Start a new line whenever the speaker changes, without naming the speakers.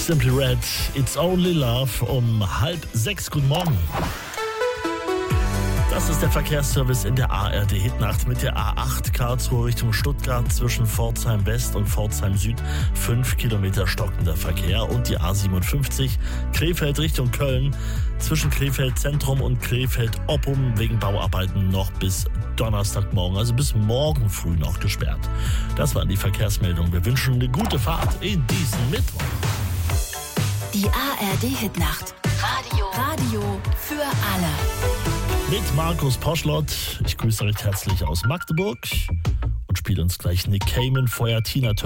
Simply Red, It's Only Love um 5:30. Guten Morgen. Das ist der Verkehrsservice in der ARD Hitnacht mit der A8 Karlsruhe Richtung Stuttgart zwischen Pforzheim West und Pforzheim Süd. 5 Kilometer stockender Verkehr und die A57 Krefeld Richtung Köln zwischen Krefeld Zentrum und Krefeld Oppum wegen Bauarbeiten noch bis Donnerstagmorgen, also bis morgen früh noch gesperrt. Das waren die Verkehrsmeldungen. Wir wünschen eine gute Fahrt in diesen Mittwoch.
Die ARD Hitnacht. Radio für alle.
Mit Markus Poschlott. Ich grüße recht herzlich aus Magdeburg und spiele uns gleich Nick Cayman, vorher Tina Turner.